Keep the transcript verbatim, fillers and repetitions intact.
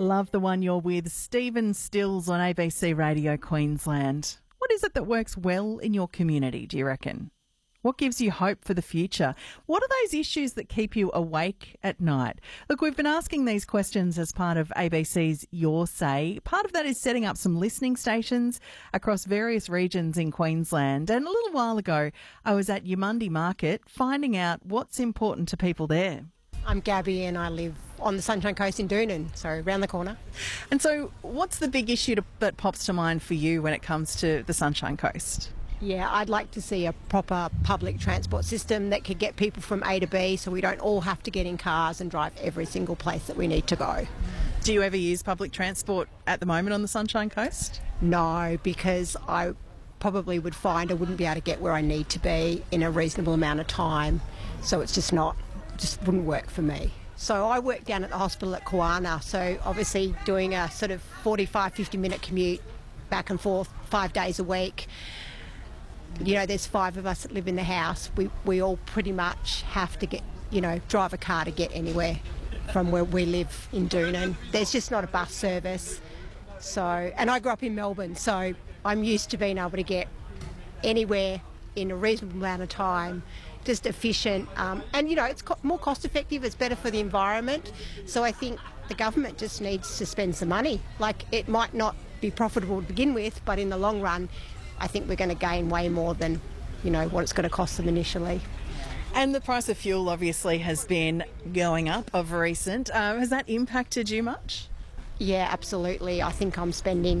Love the one you're with. Stephen Stills on A B C Radio Queensland. What is it that works well in your community, do you reckon? What gives you hope for the future? What are those issues that keep you awake at night? Look, we've been asking these questions as part of A B C's Your Say. Part of that is setting up some listening stations across various regions in Queensland. And a little while ago, I was at Yamundi Market finding out what's important to people there. I'm Gabby and I live on the Sunshine Coast in Doonan, so around the corner. And so what's the big issue to, that pops to mind for you when it comes to the Sunshine Coast? Yeah, I'd like to see a proper public transport system that could get people from A to B so we don't all have to get in cars and drive every single place that we need to go. Do you ever use public transport at the moment on the Sunshine Coast? No, because I probably would find I wouldn't be able to get where I need to be in a reasonable amount of time, so it's just not, just wouldn't work for me. So I work down at the hospital at Kawana, so obviously doing a sort of forty-five, fifty minute commute back and forth five days a week. You know, there's five of us that live in the house. We we all pretty much have to get, you know, drive a car to get anywhere from where we live in Doonan. There's just not a bus service. So, and I grew up in Melbourne, so I'm used to being able to get anywhere in a reasonable amount of time, just efficient. Um, and, you know, it's co- more cost effective, it's better for the environment. So I think the government just needs to spend some money. Like, it might not be profitable to begin with, but in the long run, I think we're going to gain way more than, you know, what it's going to cost them initially. And the price of fuel obviously has been going up of recent. Uh, has that impacted you much? Yeah, absolutely. I think I'm spending